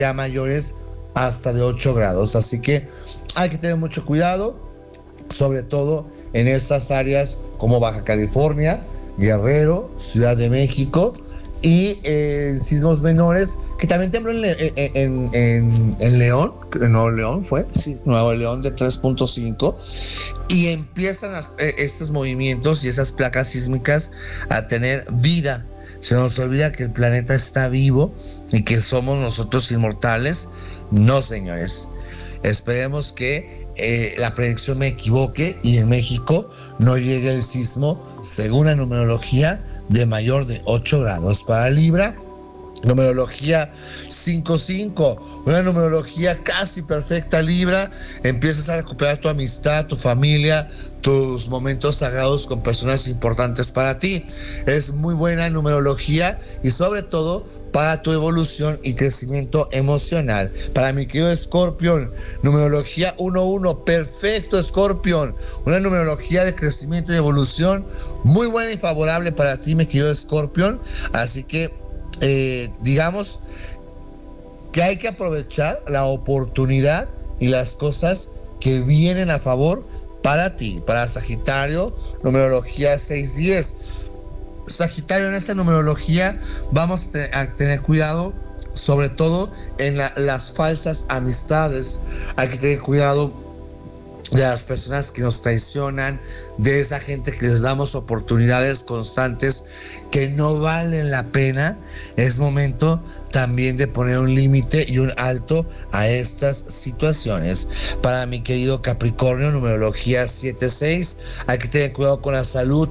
ya mayores hasta de 8 grados. Así que hay que tener mucho cuidado, sobre todo en estas áreas como Baja California, Guerrero, Ciudad de México y sismos menores que también tembló en León, Nuevo León fue, sí, Nuevo León de 3.5 y empiezan estos movimientos y esas placas sísmicas a tener vida. Se nos olvida que el planeta está vivo y que somos nosotros inmortales. No, señores. Esperemos que la predicción me equivoque y en México no llegue el sismo según la numerología de mayor de 8 grados. Para Libra, numerología 5-5, una numerología casi perfecta. Libra, empiezas a recuperar tu amistad, tu familia, tus momentos sagrados con personas importantes para ti. Es muy buena numerología y sobre todo para tu evolución y crecimiento emocional. Para mi querido Escorpión, numerología 1-1, perfecto Escorpión, una numerología de crecimiento y evolución muy buena y favorable para ti, mi querido Escorpión. Así que digamos que hay que aprovechar la oportunidad y las cosas que vienen a favor para ti. Para Sagitario, numerología 6-10. Sagitario, en esta numerología vamos a tener cuidado, sobre todo en las falsas amistades. Hay que tener cuidado de las personas que nos traicionan, de esa gente que les damos oportunidades constantes que no valen la pena. Es momento también de poner un límite y un alto a estas situaciones. Para mi querido Capricornio, numerología 7-6, hay que tener cuidado con la salud.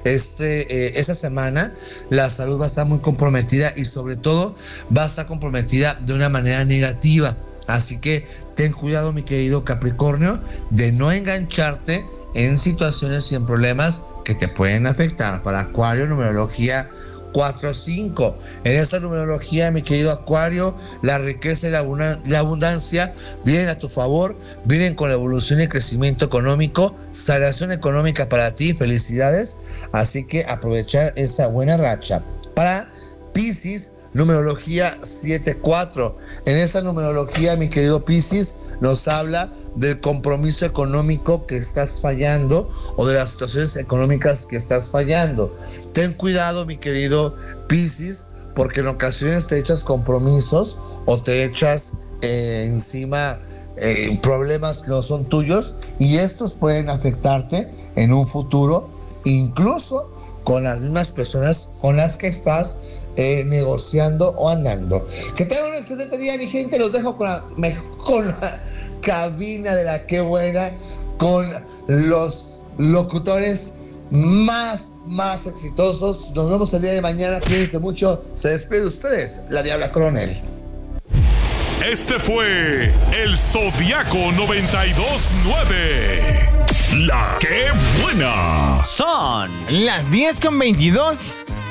Esta semana la salud va a estar muy comprometida y sobre todo va a estar comprometida de una manera negativa. Así que ten cuidado, mi querido Capricornio, de no engancharte en situaciones y en problemas que te pueden afectar. Para Acuario, numerología 4-5. En esta numerología, mi querido Acuario, la riqueza y la abundancia vienen a tu favor, vienen con la evolución y crecimiento económico, sanación económica para ti, felicidades. Así que aprovechar esta buena racha. Para Piscis, numerología 7-4. En esta numerología, mi querido Piscis, nos habla del compromiso económico que estás fallando o de las situaciones económicas que estás fallando. Ten cuidado, mi querido Piscis, porque en ocasiones te echas compromisos o te echas encima problemas que no son tuyos y estos pueden afectarte en un futuro, incluso con las mismas personas con las que estás negociando o andando. Que tengan un excelente día, mi gente. Los dejo con la cabina de la Qué Buena, con los locutores más exitosos. Nos vemos el día de mañana. Cuídense mucho. Se despide de ustedes la Diabla Coronel. Este fue el Zodiaco 92.9. La Qué Buena. Son las 10:22